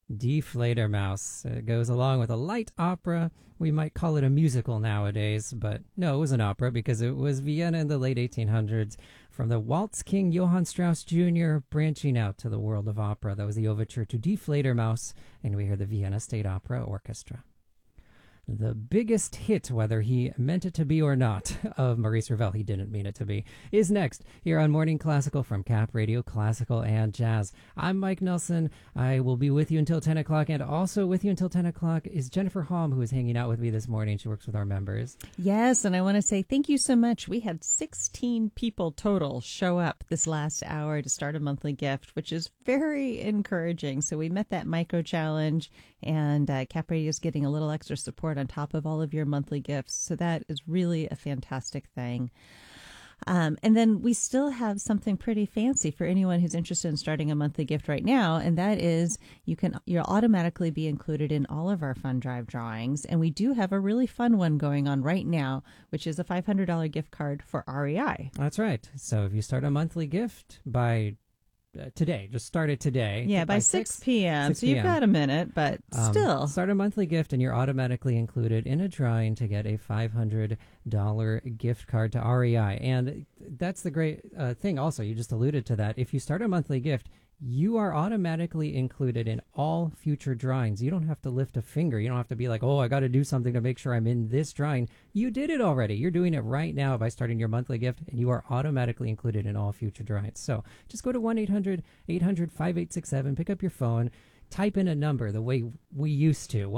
Die Fledermaus. It goes along with a light opera. We might call it a musical nowadays, but no, it was an opera because it was Vienna in the late 1800s from the Waltz King Johann Strauss Jr. branching out to the world of opera. That was the overture to Die Fledermaus, and we hear the Vienna State Opera Orchestra. The biggest hit, whether he meant it to be or not, of Maurice Ravel, he didn't mean it to be, is next here on Morning Classical from Cap Radio Classical and Jazz. I'm Mike Nelson. I will be with you until 10 o'clock, and also with you until 10 o'clock is Jennifer Halm, who is hanging out with me this morning. She works with our members. Yes, and I want to say thank you so much. We had 16 people total show up this last hour to start a monthly gift, which is very encouraging. So we met that micro challenge, and Cap Radio is getting a little extra support on top of all of your monthly gifts. So that is really a fantastic thing. And then we still have something pretty fancy for anyone who's interested in starting a monthly gift right now, and that is you'll automatically be included in all of our fund drive drawings. And we do have a really fun one going on right now, which is a $500 gift card for REI. That's right. So if you start a monthly gift by today, just start it today. Yeah, by 6 p.m. So you've got a minute, but still. Start a monthly gift and you're automatically included in a drawing to get a $500 gift card to REI. And that's the great thing also. You just alluded to that. If you start a monthly gift, you are automatically included in all future drawings. You don't have to lift a finger. You don't have to be like, oh, I got to do something to make sure I'm in this drawing. You did it already. You're doing it right now by starting your monthly gift, and you are automatically included in all future drawings. So just go to 1-800-800-5867, pick up your phone, type in a number the way we used to,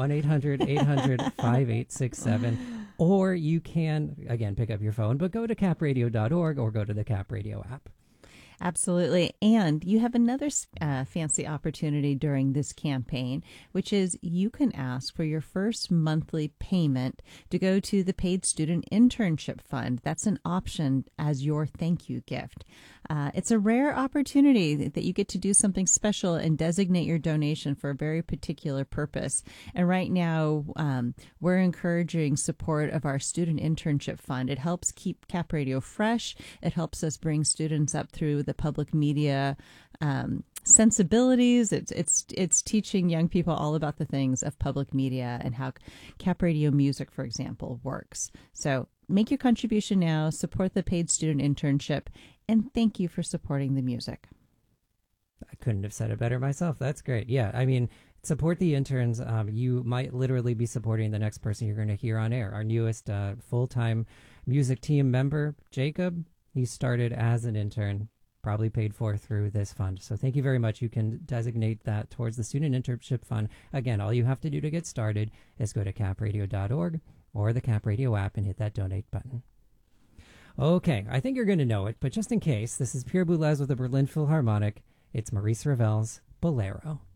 1-800-800-5867. Or you can, again, pick up your phone, but go to capradio.org or go to the Cap Radio app. Absolutely. And you have another fancy opportunity during this campaign, which is you can ask for your first monthly payment to go to the Paid Student Internship Fund. That's an option as your thank you gift. It's a rare opportunity that you get to do something special and designate your donation for a very particular purpose. And right now, we're encouraging support of our Student Internship Fund. It helps keep Cap Radio fresh. It helps us bring students up through the public media sensibilities. It's teaching young people all about the things of public media and how Cap Radio music, for example, works. So make your contribution now, support the Paid Student Internship, and thank you for supporting the music. I couldn't have said it better myself. That's great. Yeah, I mean, support the interns. You might literally be supporting the next person you're going to hear on air. Our newest full-time music team member, Jacob, he started as an intern, probably paid for through this fund. So thank you very much. You can designate that towards the Student Internship Fund. Again, all you have to do to get started is go to capradio.org or the Cap Radio app and hit that donate button. Okay, I think you're going to know it, but just in case, this is Pierre Boulez with the Berlin Philharmonic. It's Maurice Ravel's Bolero.